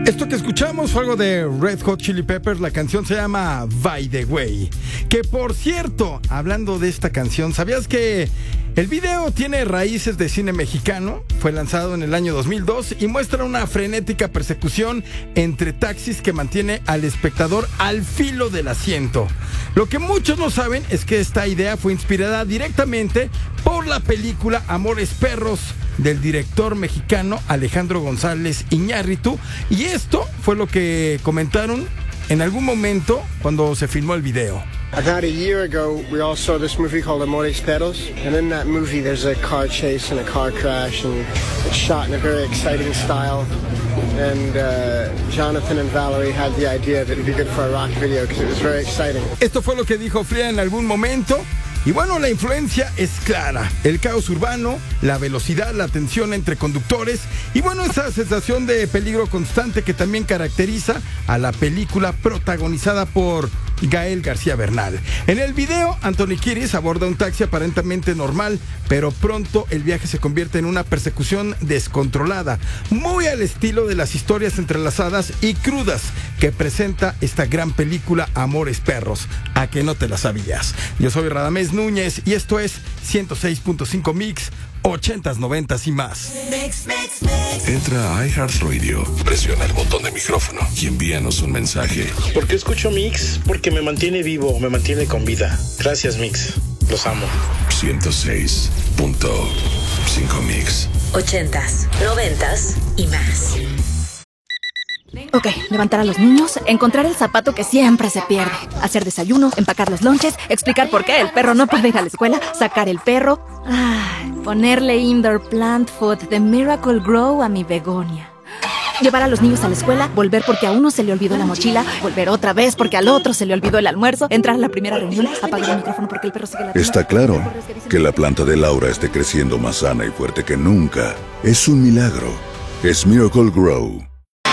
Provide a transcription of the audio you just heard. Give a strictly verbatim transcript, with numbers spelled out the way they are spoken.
Esto que escuchamos fue algo de Red Hot Chili Peppers. La canción se llama By the Way. Que por cierto, hablando de esta canción, ¿sabías que el video tiene raíces de cine mexicano? Fue lanzado en el año dos mil dos y muestra una frenética persecución entre taxis que mantiene al espectador al filo del asiento. Lo que muchos no saben es que esta idea fue inspirada directamente por la película Amores Perros del director mexicano Alejandro González Iñárritu, y esto fue lo que comentaron en algún momento cuando se filmó el video. About a year ago, we all saw this movie called Amores Perros, and in that movie there's a car chase and a car crash, and it's shot in a very exciting style, and uh, Jonathan and Valerie had the idea that it'd be good for a rock video because it was very exciting. Esto fue lo que dijo Fría en algún momento. Y bueno, la influencia es clara. El caos urbano, la velocidad, la tensión entre conductores y bueno, esa sensación de peligro constante que también caracteriza a la película protagonizada por Gael García Bernal. En el video, Anthony Kiedis aborda un taxi aparentemente normal, pero pronto el viaje se convierte en una persecución descontrolada, muy al estilo de las historias entrelazadas y crudas que presenta esta gran película Amores Perros. ¿A que no te la sabías? Yo soy Radamés Núñez y esto es ciento seis punto cinco Mix, ochentas, noventas y más. Mix, mix, mix. Entra a iHeartRadio, presiona el botón de micrófono y envíanos un mensaje. ¿Por qué escucho Mix? Porque me mantiene vivo, me mantiene con vida. Gracias, Mix. Los amo. ciento seis punto cinco Mix. Ochentas, noventas y más. Ok, levantar a los niños, encontrar el zapato que siempre se pierde, hacer desayuno, empacar los lonches, explicar por qué el perro no puede ir a la escuela, sacar el perro, ay, ponerle indoor plant food de Miracle Grow a mi begonia. Llevar a los niños a la escuela, volver porque a uno se le olvidó la mochila, volver otra vez porque al otro se le olvidó el almuerzo, entrar a la primera reunión, apagar el micrófono porque el perro sigue latiendo. Está claro que la planta de Laura esté creciendo más sana y fuerte que nunca. Es un milagro. Es Miracle Grow.